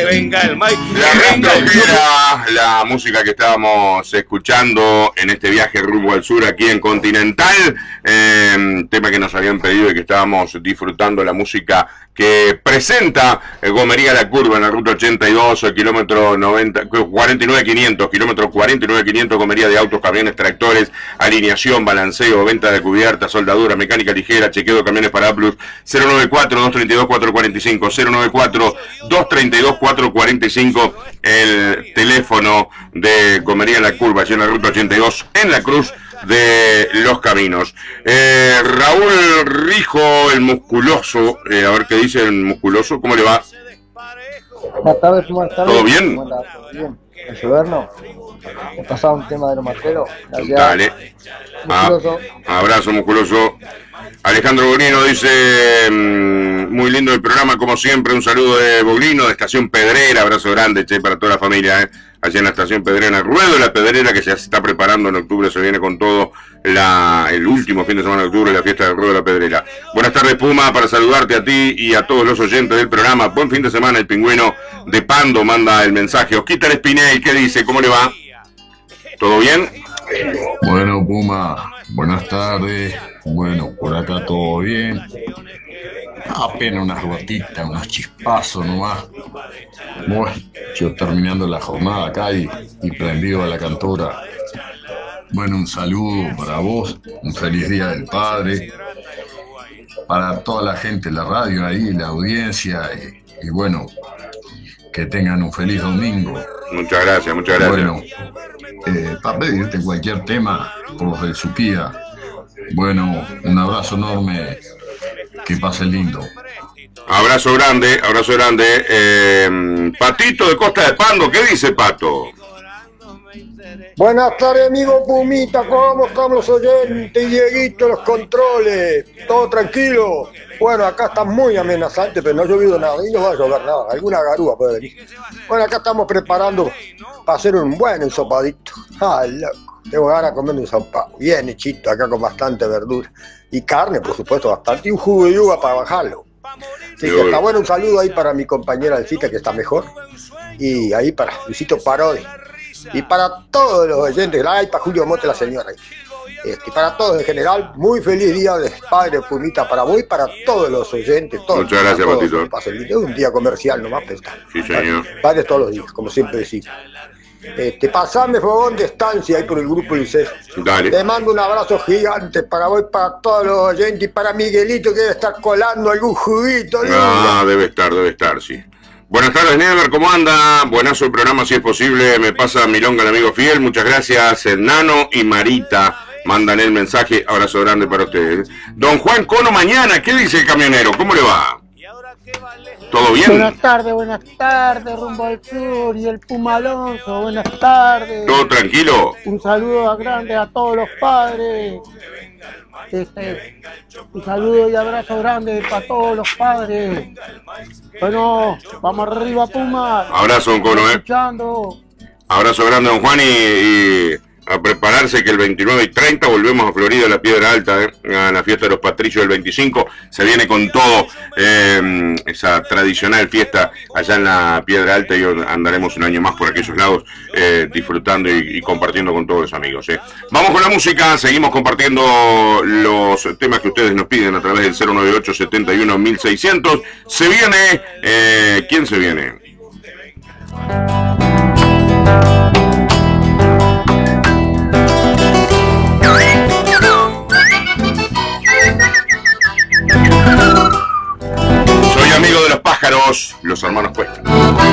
venga el Mike, que venga el era la música que estábamos escuchando en este viaje rumbo al sur aquí en Continental, tema que nos habían pedido y que estábamos disfrutando, la música que presenta Gomería La Curva en la ruta 82, el kilómetro 49.500, kilómetro 49.500, Gomería de autos, camiones, tractores, alineación, balanceo, venta de cubiertas, soldadura, mecánica ligera, chequeo de camiones para Plus, 094-232-445, 094-232-445, el teléfono de Gomería La Curva, allí en la ruta 82, en la Cruz de los Caminos. Raúl Rijo, el musculoso, a ver qué dice el musculoso, ¿cómo le va? Buenas tardes, buenas tardes. ¿Todo bien? ¿Todo bien? ¿En su verno? ¿He pasado un tema de los marteros? Gracias. Dale. Musculoso. Abrazo, musculoso. Alejandro Boglino dice, muy lindo el programa, como siempre, un saludo de Boglino, de Estación Pedrera, abrazo grande, che, para toda la familia, allá en la Estación Pedrera, Ruedo de la Pedrera, que ya se está preparando en octubre, se viene con todo el último fin de semana de octubre, la fiesta del Ruedo de la Pedrera. Buenas tardes, Puma, para saludarte a ti y a todos los oyentes del programa, buen fin de semana, el pingüino de Pando manda el mensaje. Osquita Espinel, ¿qué dice? ¿Cómo le va? ¿Todo bien? Bueno, Puma, buenas tardes. Bueno, por acá todo bien. Apenas unas gotitas, unos chispazos nomás. Bueno, yo terminando la jornada acá y prendido a la cantora. Bueno, un saludo para vos, un feliz Día del Padre, para toda la gente de la radio ahí, la audiencia, y bueno, que tengan un feliz domingo. Muchas gracias, muchas gracias. Bueno, para pedirte cualquier tema por los del Supía. Bueno, un abrazo enorme, que pase lindo. Abrazo grande, abrazo grande. Patito de Costa de Pando, ¿qué dice Pato? Buenas tardes, amigo Pumita, ¿cómo estamos los oyentes? Dieguito, los controles, todo tranquilo. Bueno, acá está muy amenazante, pero no ha llovido nada, y no va a llover nada, alguna garúa puede venir. Bueno, acá estamos preparando para hacer un buen ensopadito. ¡Ay, loco! Tengo ganas de comer un ensopado, bien hechito, acá con bastante verdura. Y carne, por supuesto, bastante, y un jugo de uva para bajarlo. Así que está bueno, un saludo ahí para mi compañera Alcita, que está mejor. Y ahí para Luisito Parodi. Y para todos los oyentes, ay, para Julio Mote, la señora. Y para todos en general, muy feliz Día del Padre, Pumita, para vos y para todos los oyentes. Todos, muchas gracias, Patito. Es un día comercial nomás, pero está. Sí, señor. Padres todos los días, como siempre decimos. Pasame fogón de estancia ahí por el grupo Liceo. Dale. Te mando un abrazo gigante para vos y para todos los oyentes y para Miguelito, que debe estar colando algún juguito. Ah, debe estar, sí. Buenas tardes, Never, ¿cómo anda? Buenazo el programa, si es posible, me pasa Milonga, el amigo fiel, muchas gracias, Nano y Marita, mandan el mensaje, abrazo grande para ustedes. Don Juan Cono Mañana, ¿qué dice el camionero? ¿Cómo le va? ¿Todo bien? Buenas tardes, rumbo al sur y el Puma Alonso, buenas tardes. ¿Todo tranquilo? Un saludo grande a todos los padres. Un saludo y abrazo grande para todos los padres. Bueno, vamos arriba, Puma. Abrazo, don Cono, escuchando. Abrazo grande, don Juan, y a prepararse que el 29 y 30 volvemos a Florida, la Piedra Alta, a la fiesta de los Patricios del 25, se viene con todo, esa tradicional fiesta allá en la Piedra Alta, y andaremos un año más por aquellos lados, disfrutando y compartiendo con todos los amigos. Vamos con la música, seguimos compartiendo los temas que ustedes nos piden a través del 098-71-1600, se viene, ¿quién se viene? Soy amigo de los pájaros, los hermanos Cuesta.